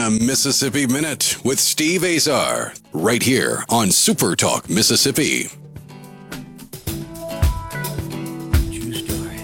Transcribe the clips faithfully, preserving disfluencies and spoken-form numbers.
A Mississippi Minute with Steve Azar, right here on Super Talk Mississippi. True story.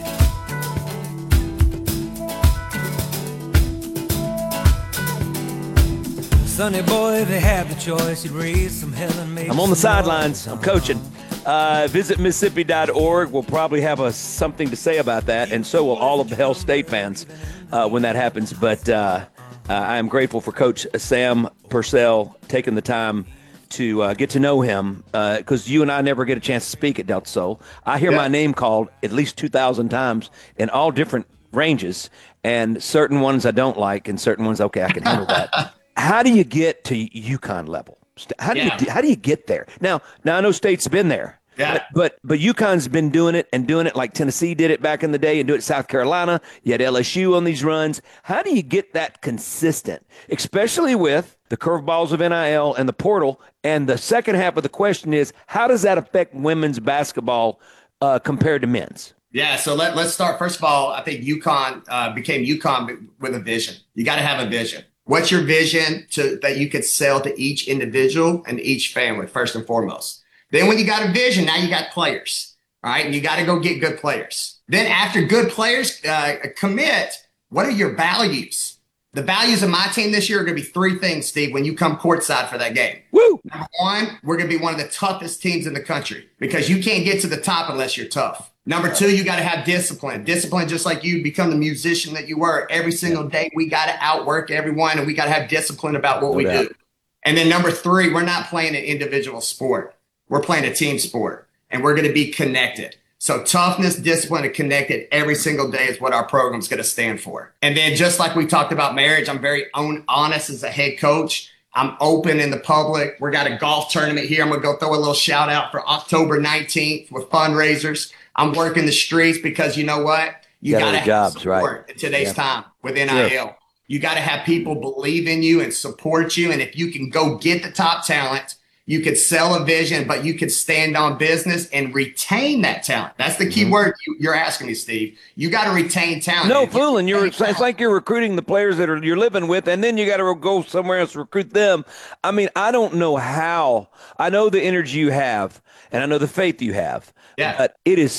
Sonny boy, if they had the choice, he'd raise some hell and make I'm on the some sidelines. noise. I'm coaching. Uh, visit Mississippi dot org. We'll probably have a, something to say about that, and so will all of the Hell State fans uh, when that happens. But uh, uh, I am grateful for Coach Sam Purcell taking the time to uh, get to know him, because uh, you and I never get a chance to speak at Delta Soul. I hear Yeah. my name called at least two thousand times in all different ranges, and certain ones I don't like, and certain ones, okay, I can handle that. How do you get to UConn level? How do Yeah. you how do you get there? Now, now I know State's been there, Yeah. but, but but UConn's been doing it and doing it like Tennessee did it back in the day, and do it in South Carolina. You had L S U on these runs. How do you get that consistent, especially with the curveballs of N I L and the portal? And the second half of the question is, how does that affect women's basketball uh, compared to men's? Yeah, so let, let's start. First of all, I think UConn uh, became UConn with a vision. You got to have a vision. What's your vision to that you could sell to each individual and each family, first and foremost? Then when you got a vision, now you got players, all right? And you got to go get good players. Then after good players uh, commit, what are your values? The values of my team this year are going to be three things, Steve, when you come courtside for that game. Woo! Number one, we're going to be one of the toughest teams in the country because you can't get to the top unless you're tough. Number two, you got to have discipline. Discipline, just like you become the musician that you were. Every single day, we got to outwork everyone, and we got to have discipline about what No we doubt. do. And then number three, we're not playing an individual sport. We're playing a team sport, and we're going to be connected. So toughness, discipline, and connected every single day is what our program's going to stand for. And then just like we talked about marriage, I'm very own, honest as a head coach. I'm open in the public. We got a golf tournament here. I'm going to go throw a little shout out for October nineteenth with fundraisers. I'm working the streets because you know what? You Gotta got to have have jobs, support right? in today's Yeah. time with N I L. Sure. You got to have people believe in you and support you. And if you can go get the top talent, you could sell a vision, but you could stand on business and retain that talent. That's the key Mhm. word you, you're asking me, Steve. You got to retain talent. No If you fooling. You're retain it's like you're recruiting the players that are you're living with, and then you got to go somewhere else to recruit them. I mean, I don't know how. I know the energy you have, and I know the faith you have. Yeah. But it is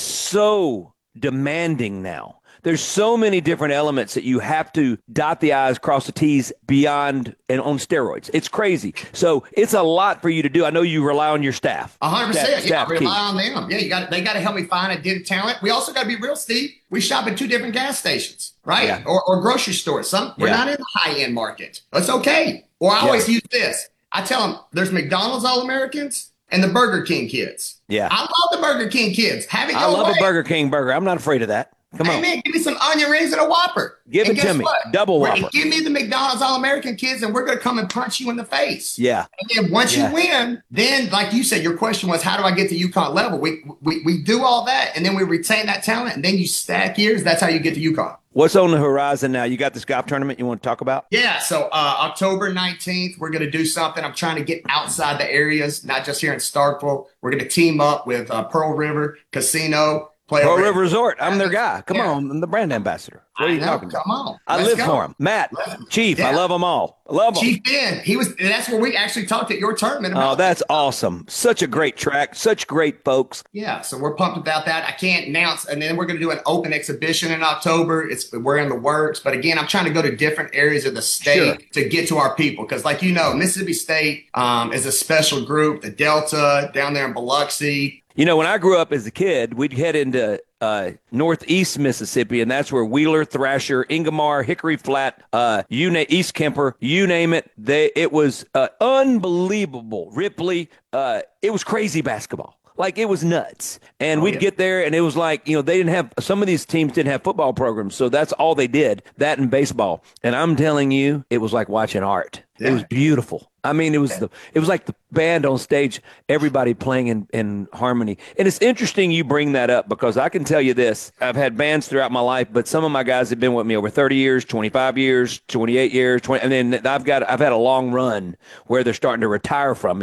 so demanding now. There's so many different elements that you have to dot the I's, cross the T's beyond and on steroids. It's crazy. So it's a lot for you to do. I know you rely on your staff. A hundred Staff- percent. Yeah, staff rely key. on them. Yeah, you got. They got to help me find a good talent. We also got to be real, Steve. We shop at two different gas stations, right? Yeah. Or, or grocery stores. Some we're Yeah. not in the high end market. That's okay. Or I Yeah. always use this. I tell them there's McDonald's All Americans and the Burger King kids. Yeah. I love the Burger King kids. Have it I your love way. a Burger King burger. I'm not afraid of that. Come Hey on. man, give me some onion rings and a Whopper. Give And it to guess me. what? Double We're- Whopper. Give me the McDonald's All American kids, and we're gonna come and punch you in the face. Yeah. And then once Yeah. you win, then like you said, your question was, how do I get to UConn level? We, we we do all that, and then we retain that talent, and then you stack years. That's how you get to UConn. What's on the horizon now? You got this golf tournament you want to talk about? Yeah. So uh, October nineteenth, we're gonna do something. I'm trying to get outside the areas, not just here in Starkville. We're gonna team up with uh, Pearl River Casino. Play Pearl over at- River Resort. I'm their guy. Come Yeah. on. I'm the brand ambassador. What are I you know, talking about? Come on. I Let's live go. for him. Matt, Chief, I Yeah. love them all. I love them. Chief Ben, he was. That's where we actually talked at your tournament about. Oh, that's awesome. Such a great track. Such great folks. Yeah, so we're pumped about that. I can't announce, and then we're going to do an open exhibition in October. It's we're in the works, but again, I'm trying to go to different areas of the state Sure. to get to our people because, like you know, Mississippi State um, is a special group. The Delta down there in Biloxi. You know, when I grew up as a kid, we'd head into uh, northeast Mississippi, and that's where Wheeler, Thrasher, Ingomar, Hickory Flat, uh, you na- East Kemper, you name it. They it was uh, unbelievable. Ripley, uh, it was crazy basketball. Like, it was nuts. And Oh, we'd yeah. get there, and it was like, you know, they didn't have, some of these teams didn't have football programs, so that's all they did, that and baseball. And I'm telling you, it was like watching art. It Yeah. was beautiful. I mean, it was the it was like the band on stage, everybody playing in, in harmony. And it's interesting you bring that up because I can tell you this. I've had bands throughout my life, but some of my guys have been with me over thirty years, twenty-five years, twenty-eight years, twenty, and then I've got I've had a long run where they're starting to retire from me. But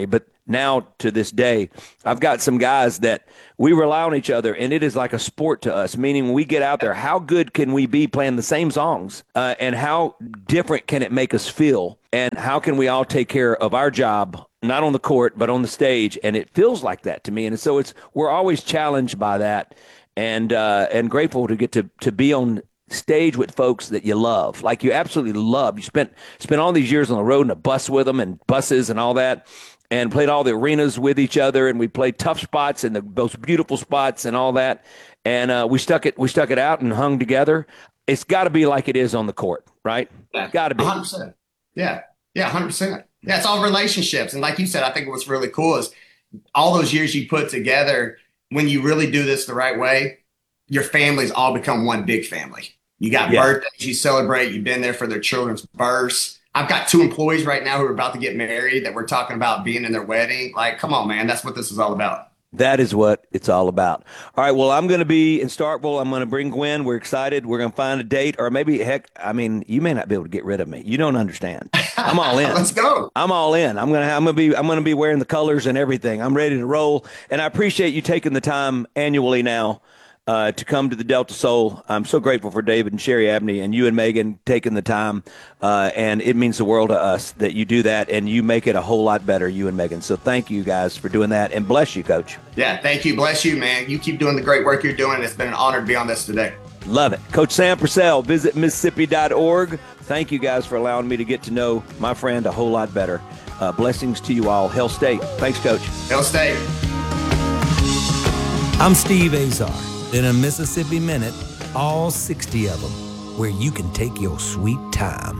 now to this day, I've got some guys that we rely on each other, and it is like a sport to us, meaning when we get out there, how good can we be playing the same songs, uh, and how different can it make us feel, and how can we all take care of our job, not on the court, but on the stage, and it feels like that to me. And so it's we're always challenged by that, and uh, and grateful to get to, to be on stage with folks that you love, like you absolutely love. You spent spent all these years on the road in a bus with them and buses and all that, and played all the arenas with each other, and we played tough spots and the most beautiful spots and all that, and uh, we stuck it we stuck it out and hung together. It's got to be like it is on the court, right? Yeah, got to be. one hundred percent. Yeah, yeah, one hundred percent. Yeah, it's all relationships, and like you said, I think what's really cool is all those years you put together. When you really do this the right way, your families all become one big family. You got yeah. birthdays you celebrate. You've been there for their children's births. I've got two employees right now who are about to get married that we're talking about being in their wedding. Like, come on, man. That's what this is all about. That is what it's all about. All right, well, I'm going to be in Starkville. I'm going to bring Gwen. We're excited. We're going to find a date, or maybe, heck, I mean, you may not be able to get rid of me. You don't understand. I'm all in. Let's go. I'm all in. I'm going to I'm going to be I'm going to be wearing the colors and everything. I'm ready to roll, and I appreciate you taking the time annually now Uh, to come to the Delta Soul. I'm so grateful for David and Sherry Abney and you and Megan taking the time, uh, and it means the world to us that you do that, and you make it a whole lot better, you and Megan. So thank you guys for doing that, and bless you, Coach. Yeah, thank you. Bless you, man. You keep doing the great work you're doing. It's been an honor to be on this today. Love it. Coach Sam Purcell, visit Mississippi dot org. Thank you guys for allowing me to get to know my friend a whole lot better. Uh, blessings to you all. Hail State. Thanks, Coach. Hail State. I'm Steve Azar. In a Mississippi Minute, all sixty of them, where you can take your sweet time.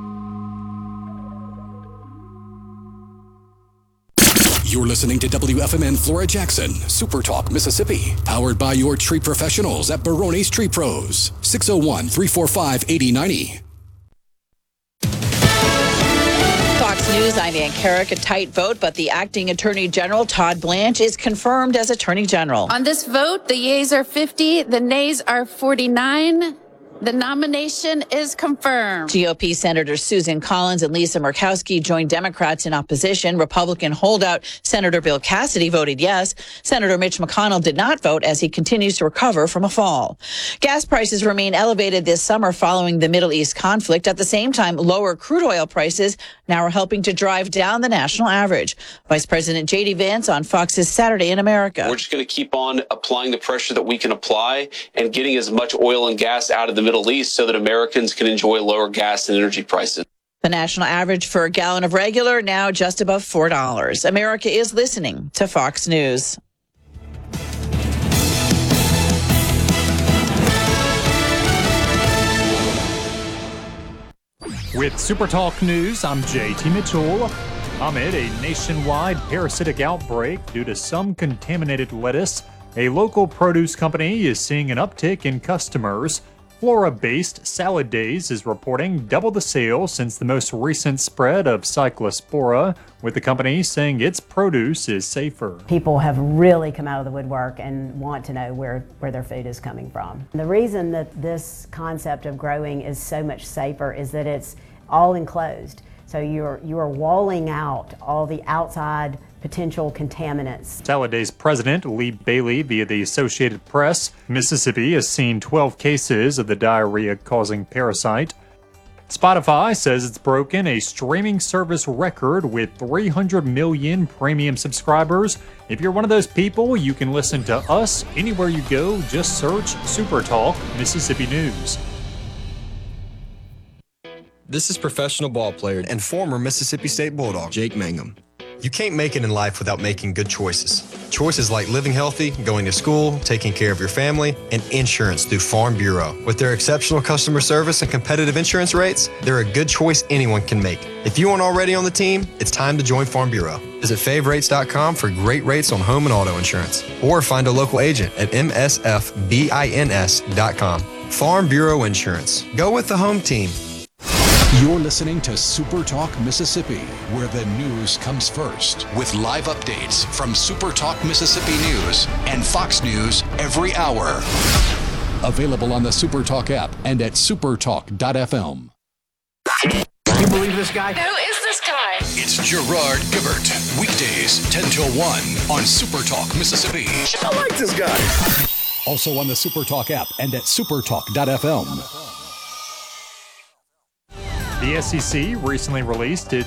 You're listening to W F M N Flora Jackson, Super Talk, Mississippi. Powered by your tree professionals at Barone's Tree Pros. six oh one, three four five, eight oh nine oh. Fox News, I'm Ann Carrick. A tight vote, but the acting Attorney General, Todd Blanche, is confirmed as Attorney General. On this vote, the yeas are fifty, the nays are forty-nine. The nomination is confirmed. G O P Senators Susan Collins and Lisa Murkowski joined Democrats in opposition. Republican holdout Senator Bill Cassidy voted yes. Senator Mitch McConnell did not vote as he continues to recover from a fall. Gas prices remain elevated this summer following the Middle East conflict. At the same time, lower crude oil prices now are helping to drive down the national average. Vice President J D Vance on Fox's Saturday in America. We're just going to keep on applying the pressure that we can apply and getting as much oil and gas out of the Middle East so that Americans can enjoy lower gas and energy prices. The national average for a gallon of regular now just above four dollars. America is listening to Fox News. With Super Talk News, I'm J T Mitchell. Amid a nationwide parasitic outbreak due to some contaminated lettuce, a local produce company is seeing an uptick in customers. Flora-based Salad Days is reporting double the sales since the most recent spread of Cyclospora, with the company saying its produce is safer. People have really come out of the woodwork and want to know where, where their food is coming from. The reason that this concept of growing is so much safer is that it's all enclosed. So you're, you're walling out all the outside potential contaminants. Salad Days president Lee Bailey via the Associated Press. Mississippi has seen twelve cases of the diarrhea-causing parasite. Spotify says it's broken a streaming service record with three hundred million premium subscribers. If you're one of those people, you can listen to us anywhere you go. Just search Super Talk Mississippi News. This is professional ball player and former Mississippi State Bulldog, Jake Mangum. You can't make it in life without making good choices. Choices like living healthy, going to school, taking care of your family, and insurance through Farm Bureau. With their exceptional customer service and competitive insurance rates, they're a good choice anyone can make. If you aren't already on the team, it's time to join Farm Bureau. Visit fave rates dot com for great rates on home and auto insurance, or find a local agent at m s f bins dot com. Farm Bureau Insurance. Go with the home team. You're listening to Super Talk Mississippi, where the news comes first, with live updates from Super Talk Mississippi News and Fox News every hour. Available on the Super Talk app and at supertalk dot f m. Can you believe this guy? Who is this guy? It's Gerard Gibert. Weekdays, ten till one on Super Talk Mississippi. I like this guy. Also on the Super Talk app and at supertalk dot f m. The S E C recently released its